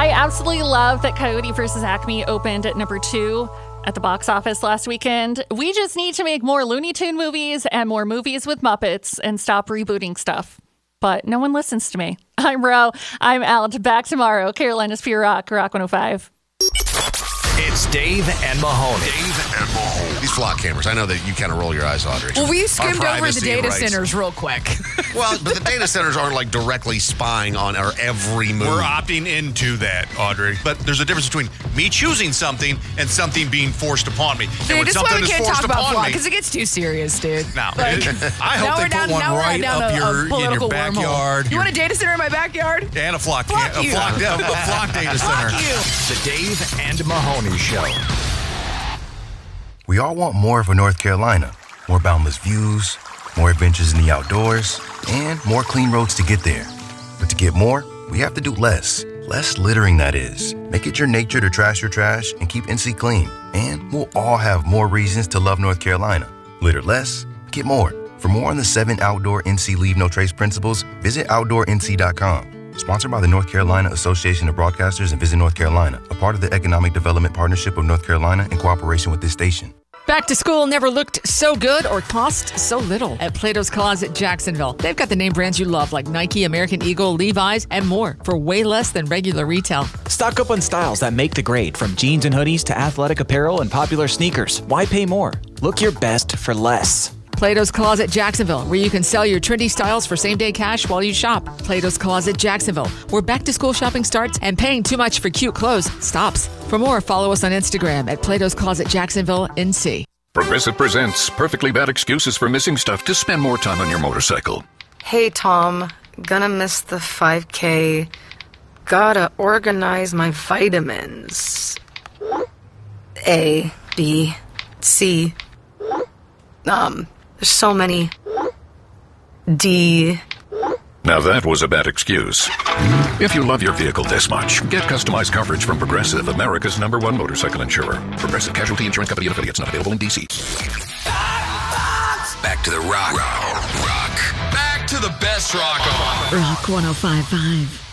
I absolutely love that Coyote vs. Acme opened at number 2 at the box office last weekend. We just need to make more Looney Tune movies and more movies with Muppets and stop rebooting stuff. But no one listens to me. I'm Ro. I'm out. Back tomorrow. Carolina's Pure Rock, Rock 105. It's Dave and Mahoney. These flock cameras, I know that you kind of roll your eyes, Audrey. Well, we skimmed over the privacy data rights. centers real quick. Well, but the data centers aren't like directly spying on our every move. We're opting into that, Audrey. But there's a difference between me choosing something and something being forced upon me. And Dude, when this is why something we is can't forced talk about upon flock, me, because it gets too serious, dude. now, Like, I hope they put one right up in in your your backyard. You want a data center in my backyard? And a flock, Fuck a you. flock data center. Fuck you. The Dave and Mahoney Show. We all want more for North Carolina. More boundless views, more adventures in the outdoors, and more clean roads to get there. But to get more, we have to do less. Less littering, that is. Make it your nature to trash your trash and keep NC clean. And we'll all have more reasons to love North Carolina. Litter less, get more. For more on the 7 outdoor NC Leave No Trace principles, visit OutdoorNC.com. Sponsored by the North Carolina Association of Broadcasters and Visit North Carolina, a part of the Economic Development Partnership of North Carolina in cooperation with this station. Back to school never looked so good or cost so little at Plato's Closet Jacksonville. They've got the name brands you love like Nike, American Eagle, Levi's, and more for way less than regular retail. Stock up on styles that make the grade, from jeans and hoodies to athletic apparel and popular sneakers. Why pay more? Look your best for less. Plato's Closet Jacksonville, where you can sell your trendy styles for same-day cash while you shop. Plato's Closet Jacksonville, where back-to-school shopping starts and paying too much for cute clothes stops. For more, follow us on Instagram at Plato's Closet Jacksonville NC. Progressive presents Perfectly Bad Excuses for Missing Stuff to Spend More Time on Your Motorcycle. Hey, Tom. Gonna miss the 5K. Gotta organize my vitamins. A, B, C. There's so many. D. Now that was a bad excuse. If you love your vehicle this much, get customized coverage from Progressive, America's #1 motorcycle insurer. Progressive Casualty Insurance Company and affiliates, not available in D.C. Back to the rock. Back to the best rock on. Rock 105.5.